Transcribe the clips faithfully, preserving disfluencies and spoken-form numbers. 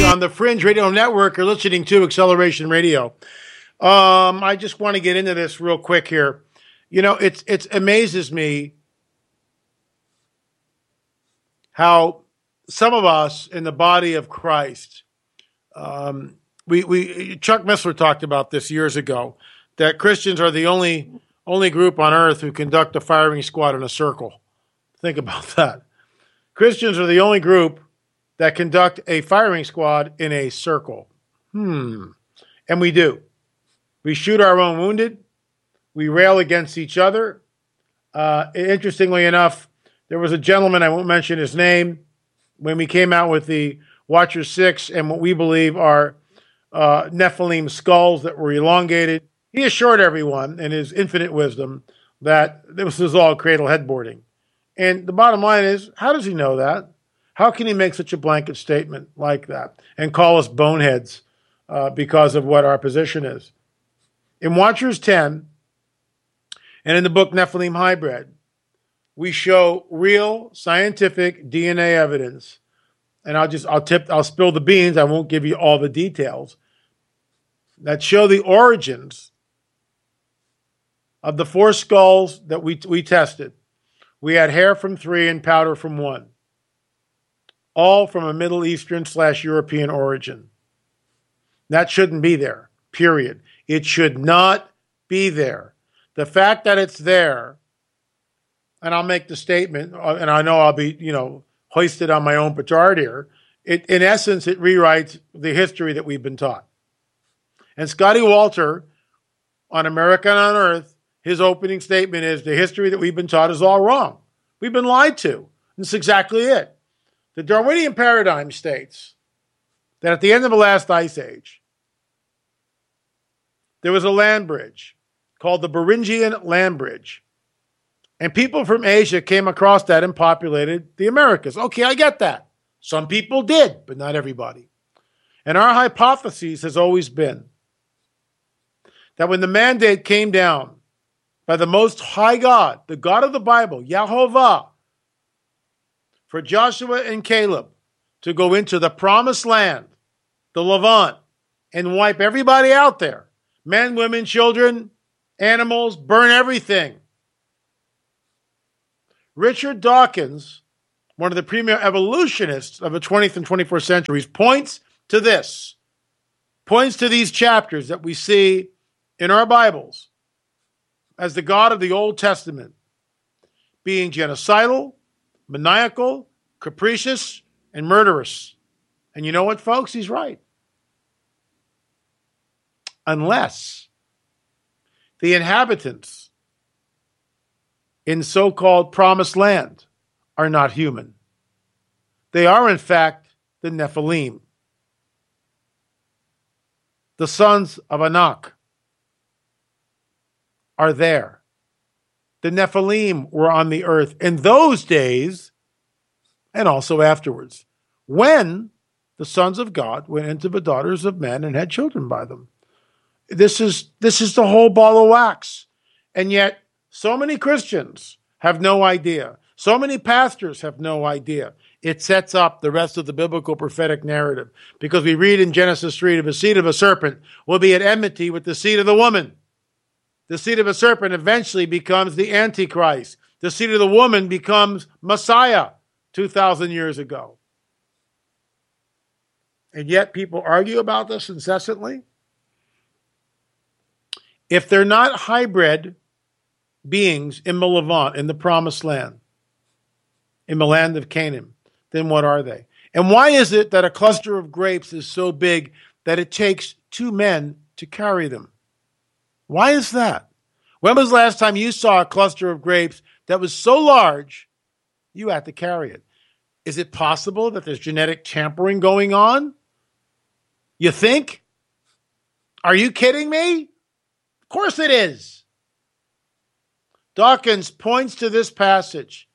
on the Fringe Radio Network. You're listening to Acceleration Radio. Um, I just want to get into this real quick here. You know, it's it amazes me how some of us in the body of Christ, um, we we Chuck Missler talked about this years ago, that Christians are the only only group on earth who conduct a firing squad in a circle. Think about that. Christians are the only group that conduct a firing squad in a circle. Hmm. And we do. We shoot our own wounded. We rail against each other. Uh, interestingly enough, there was a gentleman, I won't mention his name, when we came out with the Watcher six and what we believe are uh, Nephilim skulls that were elongated. He assured everyone in his infinite wisdom that this was all cradle headboarding. And the bottom line is, how does he know that? How can he make such a blanket statement like that and call us boneheads uh, because of what our position is? In Watchers ten and in the book Nephilim Hybrid, we show real scientific D N A evidence, and I'll just I'll tip I'll spill the beans. I won't give you all the details that show the origins of the four skulls that we we tested. We had hair from three and powder from one. All from a Middle Eastern slash European origin. That shouldn't be there, period. It should not be there. The fact that it's there, and I'll make the statement, and I know I'll be, you know, hoisted on my own petard here, it, in essence, it rewrites the history that we've been taught. And Scotty Walter, on America on Earth, his opening statement is, the history that we've been taught is all wrong. We've been lied to. That's exactly it. The Darwinian paradigm states that at the end of the last ice age, there was a land bridge called the Beringian Land Bridge. And people from Asia came across that and populated the Americas. Okay, I get that. Some people did, but not everybody. And our hypothesis has always been that when the mandate came down by the Most High God, the God of the Bible, Yahovah, for Joshua and Caleb to go into the promised land, the Levant, and wipe everybody out there. Men, women, children, animals, burn everything. Richard Dawkins, one of the premier evolutionists of the twentieth and twenty-first centuries, points to this, points to these chapters that we see in our Bibles as the God of the Old Testament being genocidal, maniacal, capricious, and murderous. And you know what, folks? He's right. Unless the inhabitants in so-called promised land are not human. They are, in fact, the Nephilim, the sons of Anak are there. The Nephilim were on the earth in those days and also afterwards, when the sons of God went into the daughters of men and had children by them. This is, this is the whole ball of wax. And yet, so many Christians have no idea. So many pastors have no idea. It sets up the rest of the biblical prophetic narrative. Because we read in Genesis three, the seed of a serpent will be at enmity with the seed of the woman. The seed of a serpent eventually becomes the Antichrist. The seed of the woman becomes Messiah two thousand years ago. And yet people argue about this incessantly. If they're not hybrid beings in the Levant, in the promised land, in the land of Canaan, then what are they? And why is it that a cluster of grapes is so big that it takes two men to carry them? Why is that? When was the last time you saw a cluster of grapes that was so large you had to carry it? Is it possible that there's genetic tampering going on? You think? Are you kidding me? Of course it is. Dawkins points to this passage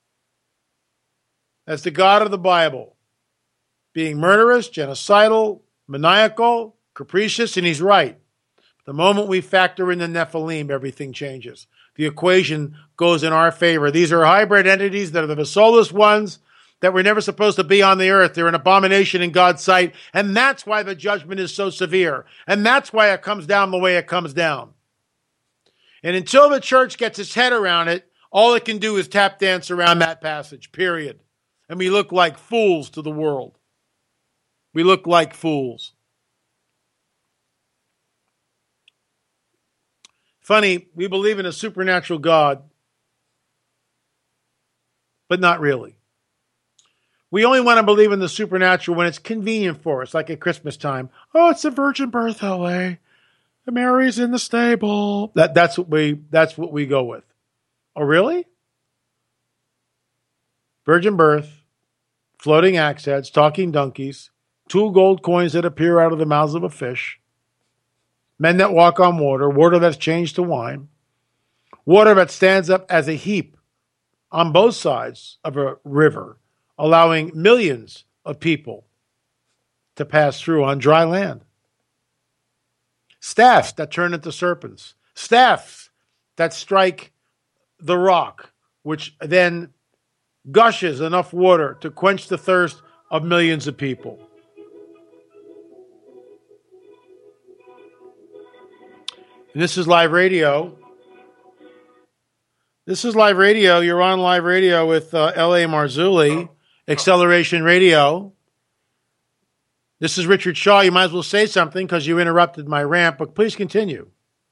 as the God of the Bible being murderous, genocidal, maniacal, capricious, and he's right. The moment we factor in the Nephilim, everything changes. The equation goes in our favor. These are hybrid entities that are the soulless ones that were never supposed to be on the earth. They're an abomination in God's sight, and that's why the judgment is so severe, and that's why it comes down the way it comes down. And until the church gets its head around it, all it can do is tap dance around that passage, period. And we look like fools to the world. We look like fools. Funny, we believe in a supernatural God, but not really. We only want to believe in the supernatural when it's convenient for us, like at Christmas time. Oh, it's a virgin birth, L A. Mary's in the stable. That that's what we that's what we go with. Oh, really? Virgin birth, floating axe heads, talking donkeys, two gold coins that appear out of the mouths of a fish, men that walk on water, water that's changed to wine, water that stands up as a heap on both sides of a river, allowing millions of people to pass through on dry land. Staffs that turn into serpents. Staffs that strike the rock, which then gushes enough water to quench the thirst of millions of people. And this is live radio. This is live radio. You're on live radio with uh, L A Marzulli, Acceleration Radio. This is Richard Shaw. You might as well say something because you interrupted my rant, but please continue.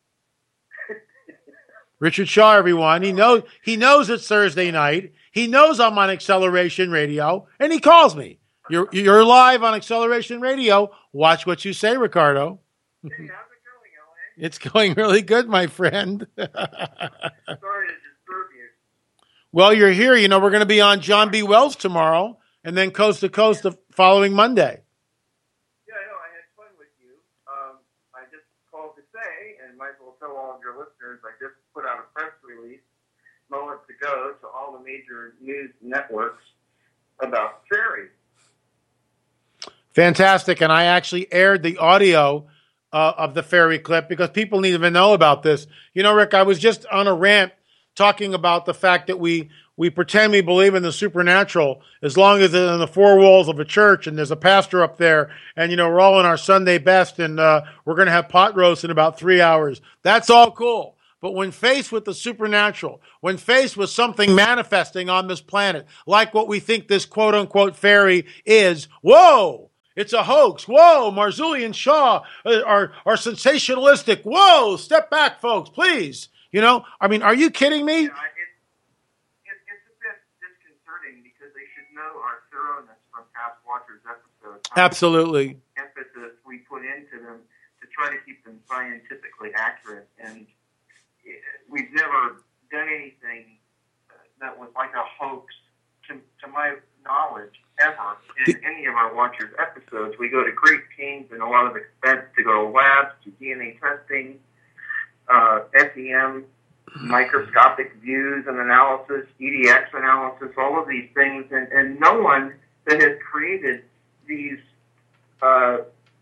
Richard Shaw, everyone. He knows he knows it's Thursday night. He knows I'm on Acceleration Radio, and he calls me. You're you're live on Acceleration Radio. Watch what you say, Ricardo. Hey, how's it going, L A? It's going really good, my friend. Sorry to disturb you. Well, you're here. You know, we're going to be on John B. Wells tomorrow, and then Coast to Coast the following Monday. Yeah, I know. I had fun with you. Um, I just called to say, and might as well tell all of your listeners, I just put out a press release moments ago to all the major news networks about Ferry. Fantastic. And I actually aired the audio uh, of the Ferry clip because people need to know about this. You know, Rick, I was just on a rant talking about the fact that we we pretend we believe in the supernatural as long as it's in the four walls of a church and there's a pastor up there and, you know, we're all in our Sunday best and uh, we're going to have pot roast in about three hours. That's all cool. But when faced with the supernatural, when faced with something manifesting on this planet, like what we think this quote-unquote fairy is, whoa, it's a hoax. Whoa, Marzulli and Shaw are, are sensationalistic. Whoa, step back, folks, please. You know, I mean, are you kidding me? Yeah, it, it, it's a bit disconcerting because they should know our thoroughness from past Watchers episodes. Absolutely. Emphasis we put into them to try to keep them scientifically accurate. And we've never done anything that was like a hoax, to, to my knowledge, ever in any of our Watchers episodes. We go to great pains and a lot of expense to go to labs, to D N A testing, uh, S E M, microscopic views and analysis, E D X analysis, all of these things. And, and no one that has created these uh,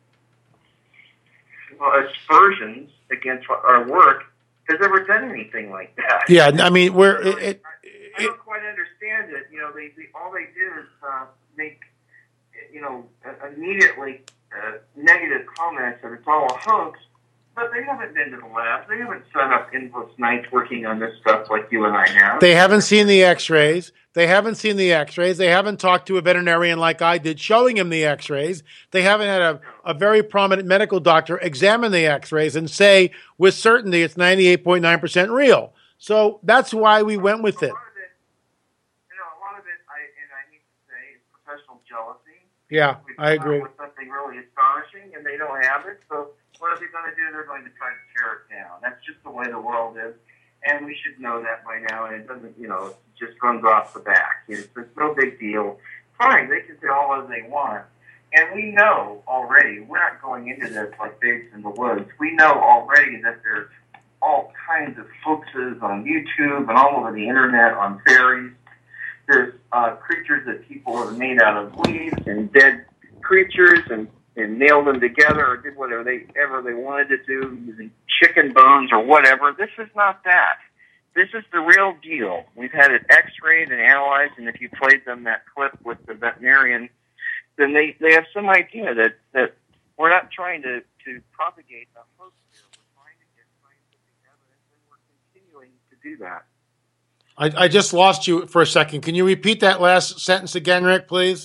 well, aspersions against our work has ever done anything like that. Yeah, I mean, we're... It, it, I, I don't quite understand it. You know, they, they all they do is uh, make, you know, immediately uh, negative comments that it's all a hoax, but they haven't been to the lab. They haven't set up endless nights working on this stuff like you and I have. They haven't seen the x-rays. They haven't seen the x-rays. They haven't talked to a veterinarian like I did showing him the x-rays. They haven't had a, a very prominent medical doctor examine the x-rays and say with certainty it's ninety-eight point nine percent real. So that's why we went with it. A lot of it, you know, a lot of it, I, and I need to say, is professional jealousy. Yeah, We've I agree. come up with something really astonishing, and they don't have it. So what are they going to do? They're going to try to tear it down. That's just the way the world is, and we should know that by now. And it doesn't, you know, it just runs off the back. It's, it's no big deal. Fine, they can say all that they want, and we know already. We're not going into this like babes in the woods. We know already that there's all kinds of hoaxes on YouTube and all over the internet on fairies. There's uh, creatures that people have made out of leaves and dead creatures and, and nailed them together or did whatever they ever they wanted to do using chicken bones or whatever. This is not that. this is the real deal. We've had it x-rayed and analyzed, and if you played them that clip with the veterinarian, then they, they have some idea that, that we're not trying to, to propagate a hoax here. We're trying to get scientific evidence, and we're continuing to do that. I, I just lost you for a second. Can you repeat that last sentence again, Rick, please?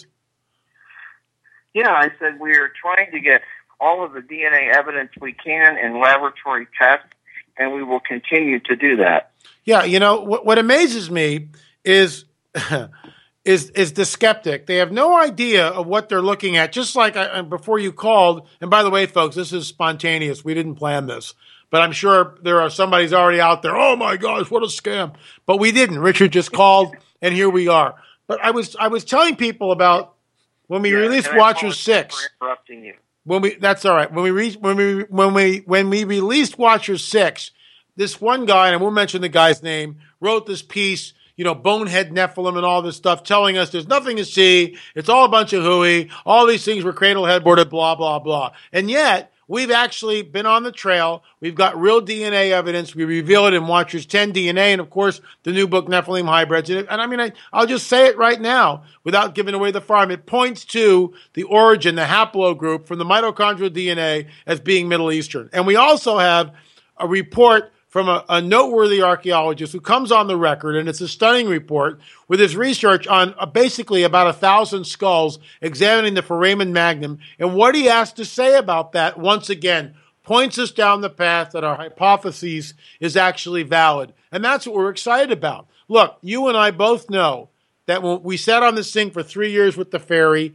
Yeah, I said we're trying to get all of the D N A evidence we can in laboratory tests, and we will continue to do that. Yeah, you know, what, what amazes me is is is the skeptic. They have no idea of what they're looking at, just like I, before you called. And by the way, folks, this is spontaneous. We didn't plan this. But I'm sure there are somebody's already out there, oh, my gosh, what a scam. But we didn't. Richard just called, and here we are. But I was I was telling people about when we yeah, released Watchers six. For interrupting you. When we that's all right. When we re, when we when we when we released Watchers six, this one guy, and I won't mention the guy's name, wrote this piece, you know, bonehead Nephilim and all this stuff, telling us there's nothing to see. It's all a bunch of hooey. All these things were cradle headboarded, blah, blah, blah. And yet, we've actually been on the trail. We've got real D N A evidence. We reveal it in Watchers ten D N A, and of course, the new book, Nephilim Hybrids. And, and I mean, I, I'll just say it right now without giving away the farm. It points to the origin, the haplogroup from the mitochondrial D N A as being Middle Eastern. And we also have a report from a, a noteworthy archaeologist who comes on the record, and it's a stunning report, with his research on uh, basically about a thousand skulls examining the foramen magnum. And what he has to say about that, once again, points us down the path that our hypothesis is actually valid. And that's what we're excited about. Look, you and I both know that when we sat on this thing for three years with the ferry,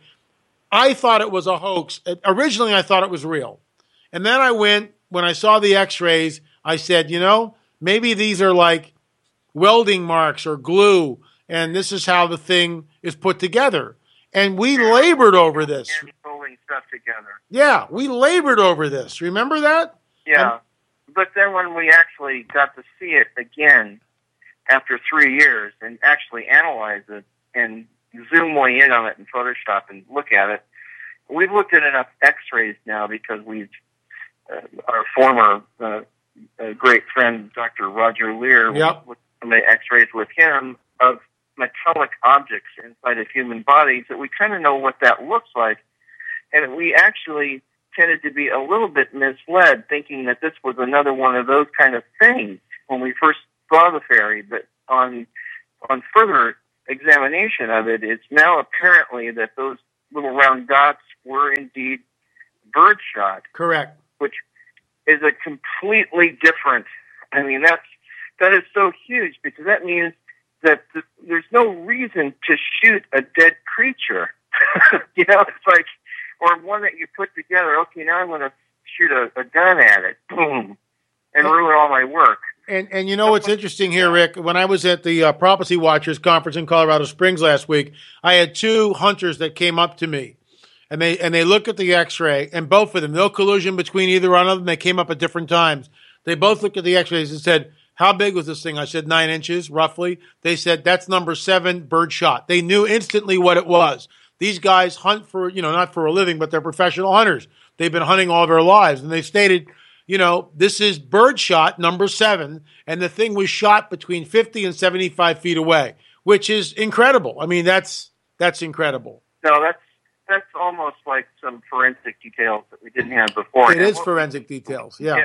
I thought it was a hoax. Originally, I thought it was real. And then I went, when I saw the x-rays, I said, you know, maybe these are like welding marks or glue, and this is how the thing is put together. And we labored over this. And pulling stuff together. Yeah, we labored over this. Remember that? Yeah. Um, but then when we actually got to see it again after three years and actually analyze it and zoom way in on it in Photoshop and look at it, we've looked at enough x-rays now because we've, uh, our former uh, a great friend, Doctor Roger Lear, yep. with the x-rays with him of metallic objects inside of human bodies, that we kind of know what that looks like. And we actually tended to be a little bit misled, thinking that this was another one of those kind of things when we first saw the ferry. But on on further examination of it, it's now apparently that those little round dots were indeed birdshot. Correct. Which is a completely different, I mean, that's, that is so huge, because that means that th- there's no reason to shoot a dead creature. You know, it's like, or one that you put together, okay, now I'm going to shoot a, a gun at it, boom, and ruin all my work. And and you know what's interesting here, Rick? When I was at the uh, Prophecy Watchers conference in Colorado Springs last week, I had two hunters that came up to me. And they and they look at the x-ray, and both of them, no collusion between either one of them. They came up at different times. They both looked at the x-rays and said, how big was this thing? I said, nine inches, roughly. They said, that's number seven, bird shot. They knew instantly what it was. These guys hunt for, you know, not for a living, but they're professional hunters. They've been hunting all their lives. And they stated, you know, this is bird shot number seven, and the thing was shot between fifty and seventy-five feet away, which is incredible. I mean, that's that's incredible. No, that's That's almost like some forensic details that we didn't have before. It is forensic details, yeah.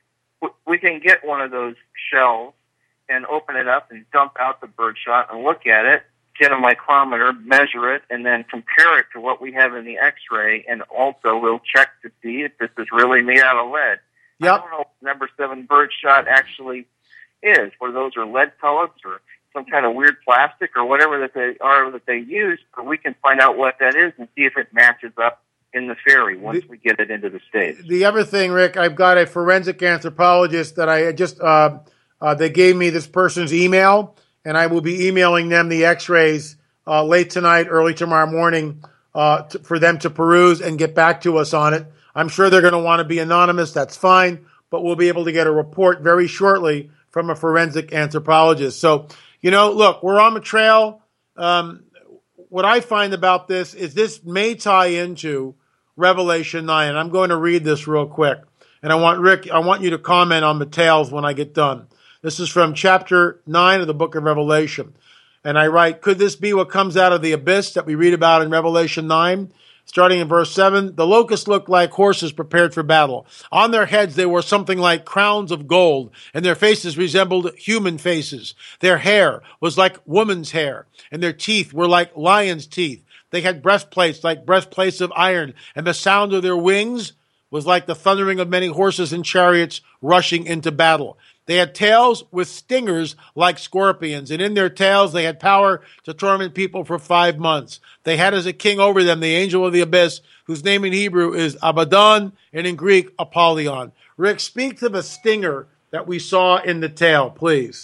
We can get one of those shells and open it up and dump out the birdshot and look at it, get a micrometer, measure it, and then compare it to what we have in the x-ray, and also we'll check to see if this is really made out of lead. Yep. I don't know what number seven birdshot actually is, whether those are lead pellets or some kind of weird plastic or whatever that they are that they use, but we can find out what that is and see if it matches up in the ferry once the, we get it into the States. The other thing, Rick, I've got a forensic anthropologist that I just, uh, uh, they gave me this person's email, and I will be emailing them the x-rays uh, late tonight, early tomorrow morning uh, to, for them to peruse and get back to us on it. I'm sure they're going to want to be anonymous. That's fine, but we'll be able to get a report very shortly from a forensic anthropologist. So, you know, look, we're on the trail. Um, what I find about this is this may tie into Revelation nine. And I'm going to read this real quick. And I want Rick, I want you to comment on the tails when I get done. This is from chapter nine of the book of Revelation. And I write, could this be what comes out of the abyss that we read about in Revelation nine? Starting in verse seven, the locusts looked like horses prepared for battle. On their heads they wore something like crowns of gold, and their faces resembled human faces. Their hair was like woman's hair, and their teeth were like lion's teeth. They had breastplates like breastplates of iron, and the sound of their wings was like the thundering of many horses and chariots rushing into battle. They had tails with stingers like scorpions, and in their tails they had power to torment people for five months. They had as a king over them the angel of the abyss, whose name in Hebrew is Abaddon, and in Greek, Apollyon. Rick, speak to the stinger that we saw in the tail, please.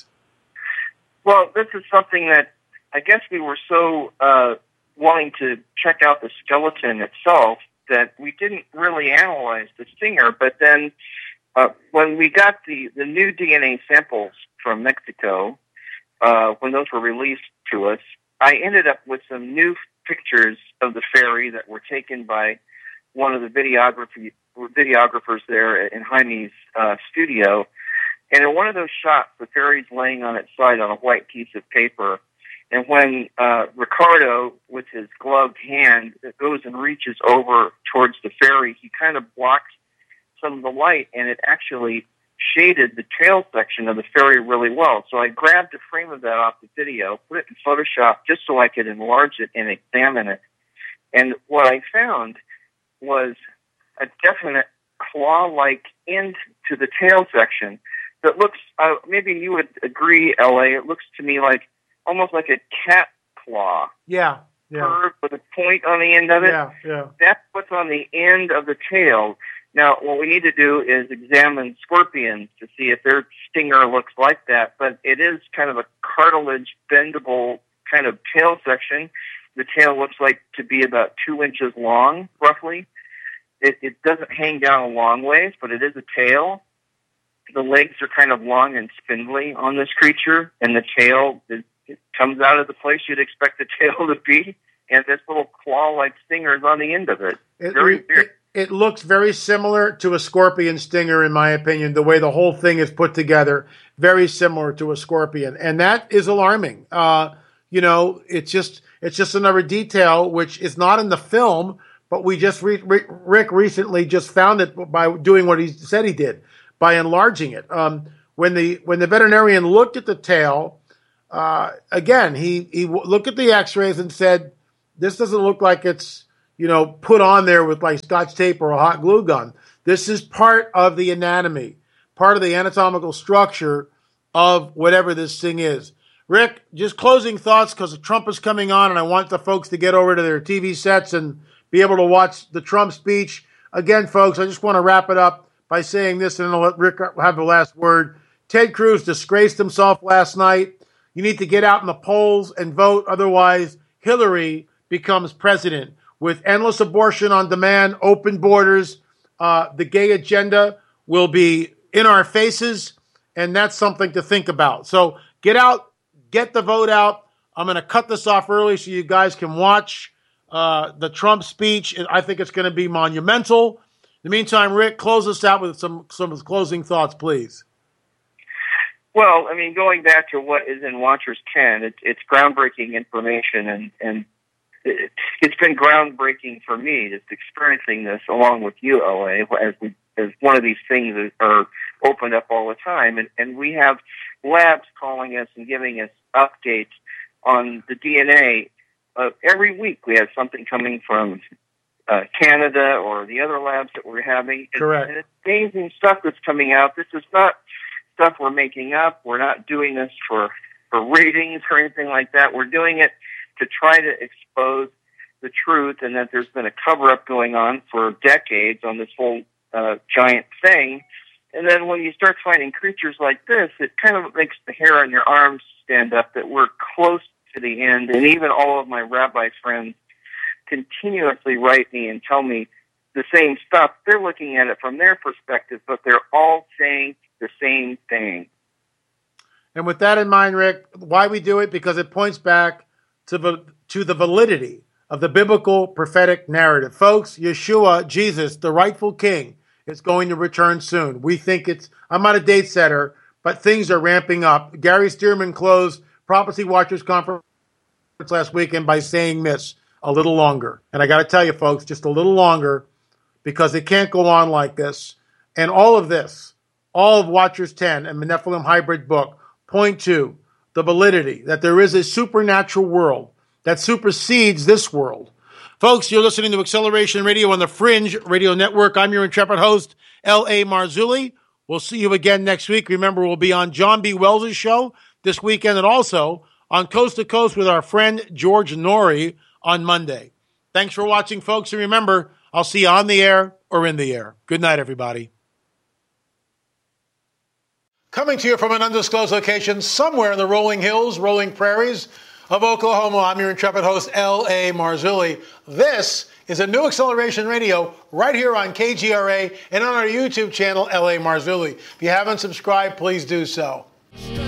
Well, this is something that I guess we were so uh, wanting to check out the skeleton itself that we didn't really analyze the stinger, but then Uh, when we got the, the new D N A samples from Mexico, uh, when those were released to us, I ended up with some new pictures of the fairy that were taken by one of the videography, videographers there in Jaime's uh, studio. And in one of those shots, the fairy's laying on its side on a white piece of paper. And when uh, Ricardo, with his gloved hand, goes and reaches over towards the fairy, he kind of blocks some of the light, and it actually shaded the tail section of the fairy really well. So I grabbed a frame of that off the video, put it in Photoshop just so I could enlarge it and examine it. And what I found was a definite claw-like end to the tail section that looks, uh, maybe you would agree, L A, it looks to me like almost like a cat claw. Yeah, yeah. Curve with a point on the end of it. Yeah, yeah. That's what's on the end of the tail. Now, what we need to do is examine scorpions to see if their stinger looks like that, but it is kind of a cartilage, bendable kind of tail section. The tail looks like to be about two inches long, roughly. It, it doesn't hang down a long ways, but it is a tail. The legs are kind of long and spindly on this creature, and the tail it, it comes out of the place you'd expect the tail to be, and this little claw-like stinger is on the end of it. it Very it, weird. It looks very similar to a scorpion stinger, in my opinion, the way the whole thing is put together. Very similar to a scorpion. And that is alarming. Uh, you know, it's just it's just another detail which is not in the film, but we just, re- Rick recently just found it by doing what he said he did, by enlarging it. Um, when the when the veterinarian looked at the tail, uh, again, he, he looked at the x-rays and said, this doesn't look like it's, you know, put on there with like Scotch tape or a hot glue gun. This is part of the anatomy, part of the anatomical structure of whatever this thing is. Rick, just closing thoughts, because Trump is coming on and I want the folks to get over to their T V sets and be able to watch the Trump speech. Again, folks, I just want to wrap it up by saying this, and I'll let Rick have the last word. Ted Cruz disgraced himself last night. You need to get out in the polls and vote. Otherwise, Hillary becomes president. With endless abortion on demand, open borders, uh, the gay agenda will be in our faces, and that's something to think about. So get out, get the vote out. I'm going to cut this off early so you guys can watch uh, the Trump speech. I think it's going to be monumental. In the meantime, Rick, close us out with some, some closing thoughts, please. Well, I mean, going back to what is in Watchers ten, it, it's groundbreaking information, and, and it, it's been groundbreaking for me just experiencing this along with you, L A, as, we, as one of these things that are opened up all the time. And, and we have labs calling us and giving us updates on the D N A. Uh, every week we have something coming from uh, Canada or the other labs that we're having. Correct. And it's amazing stuff that's coming out. This is not stuff we're making up. We're not doing this for, for ratings or anything like that. We're doing it to try to expose the truth, and that there's been a cover-up going on for decades on this whole uh, giant thing. And then when you start finding creatures like this, it kind of makes the hair on your arms stand up that we're close to the end. And even all of my rabbi friends continuously write me and tell me the same stuff. They're looking at it from their perspective, but they're all saying the same thing. And with that in mind, Rick, why we do it? Because it points back to the, to the validity of the biblical prophetic narrative. Folks, Yeshua, Jesus, the rightful king, is going to return soon. We think it's, I'm not a date setter, but things are ramping up. Gary Stearman closed Prophecy Watchers Conference last weekend by saying this, a little longer. And I got to tell you, folks, just a little longer, because it can't go on like this. And all of this, all of Watchers ten and Nephilim Hybrid book point to the validity that there is a supernatural world that supersedes this world. Folks, you're listening to Acceleration Radio on the Fringe Radio Network. I'm your intrepid host, L A. Marzulli. We'll see you again next week. Remember, we'll be on John B. Wells' show this weekend and also on Coast to Coast with our friend George Norrie on Monday. Thanks for watching, folks. And remember, I'll see you on the air or in the air. Good night, everybody. Coming to you from an undisclosed location somewhere in the rolling hills, rolling prairies of Oklahoma, I'm your intrepid host, L A. Marzulli. This is a new Acceleration Radio right here on K G R A and on our YouTube channel, L A. Marzulli. If you haven't subscribed, please do so.